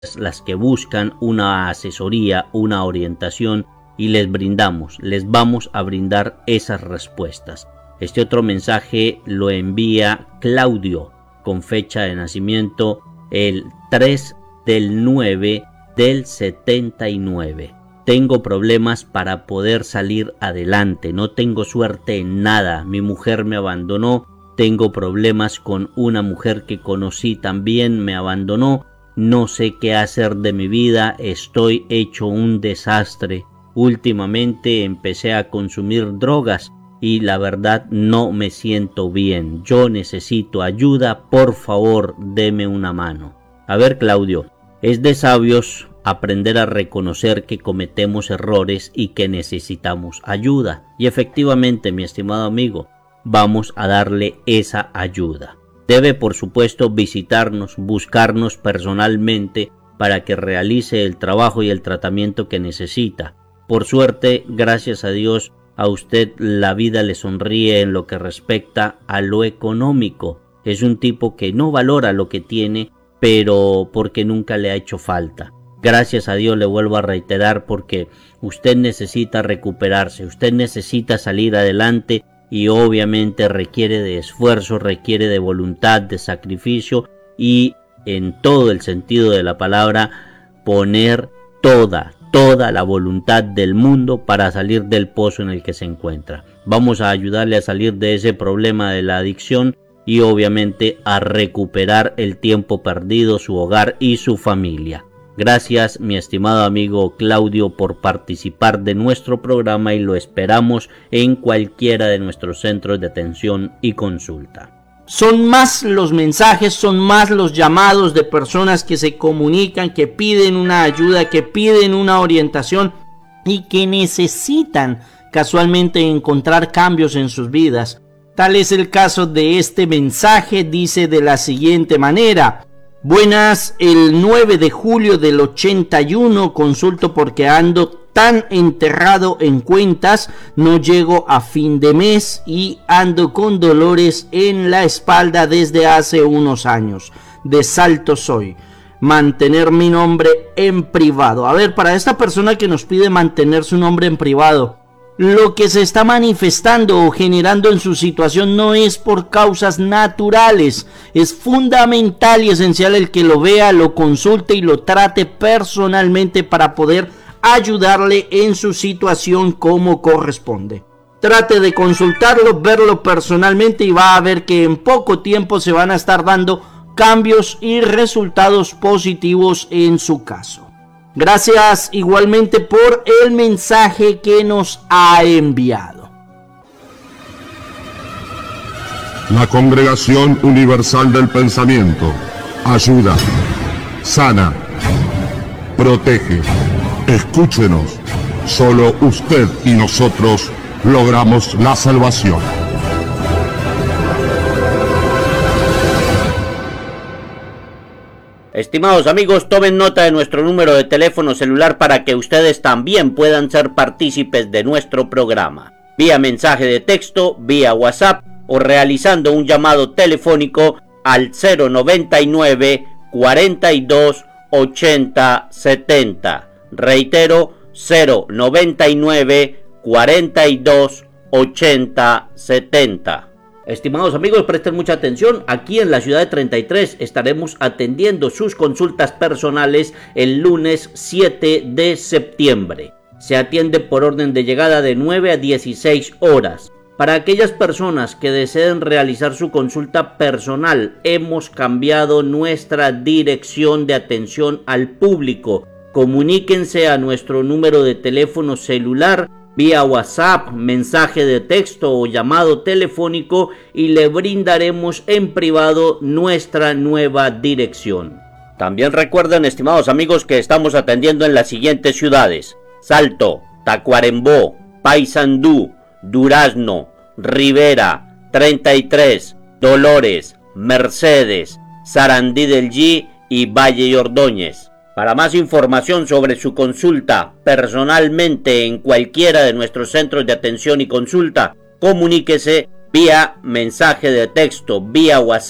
las que buscan una asesoría, una orientación, y les vamos a brindar esas respuestas. Este otro mensaje lo envía Claudio, con fecha de nacimiento el 3/9/79. Tengo problemas para poder salir adelante, no tengo suerte en nada, mi mujer me abandonó, tengo problemas con una mujer que conocí también, me abandonó, no sé qué hacer de mi vida, estoy hecho un desastre. Últimamente empecé a consumir drogas y la verdad no me siento bien, yo necesito ayuda, por favor, deme una mano. A ver, Claudio, es de sabios aprender a reconocer que cometemos errores y que necesitamos ayuda. Y efectivamente, mi estimado amigo, vamos a darle esa ayuda. Debe, por supuesto, visitarnos, buscarnos personalmente para que realice el trabajo y el tratamiento que necesita. Por suerte, gracias a Dios, a usted la vida le sonríe en lo que respecta a lo económico. Es un tipo que no valora lo que tiene, pero porque nunca le ha hecho falta. Gracias a Dios, le vuelvo a reiterar, porque usted necesita recuperarse, usted necesita salir adelante y obviamente requiere de esfuerzo, requiere de voluntad, de sacrificio y en todo el sentido de la palabra poner toda la voluntad del mundo para salir del pozo en el que se encuentra. Vamos a ayudarle a salir de ese problema de la adicción y obviamente a recuperar el tiempo perdido, su hogar y su familia. Gracias, mi estimado amigo Claudio, por participar de nuestro programa y lo esperamos en cualquiera de nuestros centros de atención y consulta. Son más los mensajes, son más los llamados de personas que se comunican, que piden una ayuda, que piden una orientación y que necesitan casualmente encontrar cambios en sus vidas. Tal es el caso de este mensaje, dice de la siguiente manera: buenas, el 9 de julio del 81 consulto porque ando tan enterrado en cuentas, no llego a fin de mes y ando con dolores en la espalda desde hace unos años. De Salto soy. Mantener mi nombre en privado. A ver, para esta persona que nos pide mantener su nombre en privado, lo que se está manifestando o generando en su situación no es por causas naturales. Es fundamental y esencial el que lo vea, lo consulte y lo trate personalmente para poder ayudarle en su situación como corresponde. Trate de consultarlo, verlo personalmente y va a ver que en poco tiempo se van a estar dando cambios y resultados positivos en su caso. Gracias igualmente por el mensaje que nos ha enviado. La Congregación Universal del Pensamiento ayuda, sana, protege. Escúchenos, solo usted y nosotros logramos la salvación. Estimados amigos, tomen nota de nuestro número de teléfono celular para que ustedes también puedan ser partícipes de nuestro programa. Vía mensaje de texto, vía WhatsApp o realizando un llamado telefónico al 099 42 80 70. Reitero, 099 42 80 70. Estimados amigos, presten mucha atención. Aquí en la ciudad de 33 estaremos atendiendo sus consultas personales el lunes 7 de septiembre. Se atiende por orden de llegada de 9 a 16 horas. Para aquellas personas que deseen realizar su consulta personal, hemos cambiado nuestra dirección de atención al público. Comuníquense a nuestro número de teléfono celular vía WhatsApp, mensaje de texto o llamado telefónico y le brindaremos en privado nuestra nueva dirección. También recuerden, estimados amigos, que estamos atendiendo en las siguientes ciudades: Salto, Tacuarembó, Paysandú, Durazno, Rivera, 33, Dolores, Mercedes, Sarandí del G y Valle y Ordóñez. Para más información sobre su consulta personalmente en cualquiera de nuestros centros de atención y consulta, comuníquese vía mensaje de texto, vía WhatsApp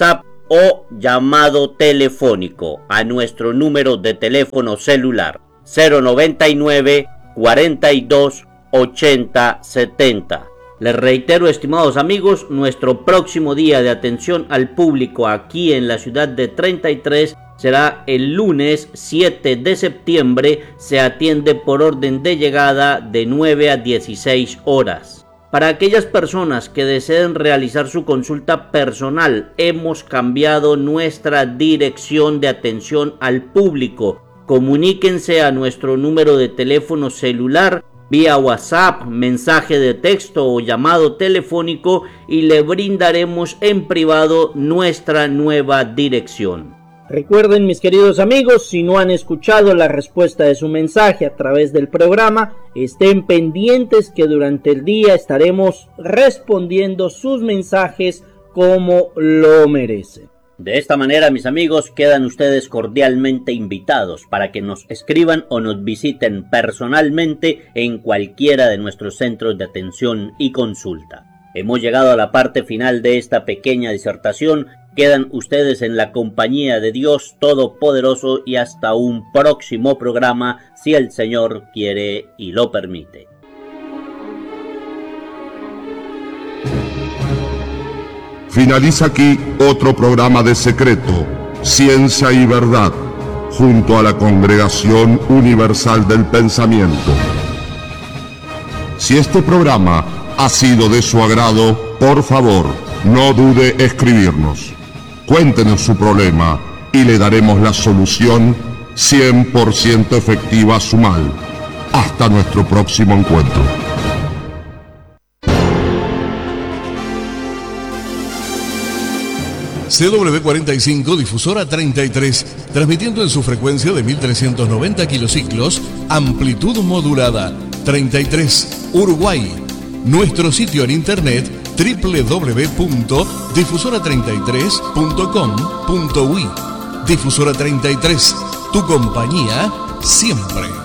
o llamado telefónico a nuestro número de teléfono celular 099 42 80 70. Les reitero, estimados amigos, nuestro próximo día de atención al público aquí en la ciudad de 33 será el lunes 7 de septiembre. Se atiende por orden de llegada de 9 a 16 horas. Para aquellas personas que deseen realizar su consulta personal, hemos cambiado nuestra dirección de atención al público. Comuníquense a nuestro número de teléfono celular vía WhatsApp, mensaje de texto o llamado telefónico y le brindaremos en privado nuestra nueva dirección. Recuerden, mis queridos amigos, si no han escuchado la respuesta de su mensaje a través del programa, estén pendientes que durante el día estaremos respondiendo sus mensajes como lo merecen. De esta manera, mis amigos, quedan ustedes cordialmente invitados para que nos escriban o nos visiten personalmente en cualquiera de nuestros centros de atención y consulta. Hemos llegado a la parte final de esta pequeña disertación. Quedan ustedes en la compañía de Dios Todopoderoso y hasta un próximo programa, si el Señor quiere y lo permite. Finaliza aquí otro programa de Secreto, Ciencia y Verdad, junto a la Congregación Universal del Pensamiento. Si este programa ha sido de su agrado, por favor, no dude escribirnos. Cuéntenos su problema y le daremos la solución 100% efectiva a su mal. Hasta nuestro próximo encuentro. CW45, difusora 33, transmitiendo en su frecuencia de 1390 kilociclos, amplitud modulada, 33, Uruguay. Nuestro sitio en internet www.difusora33.com.uy. Difusora 33, tu compañía siempre.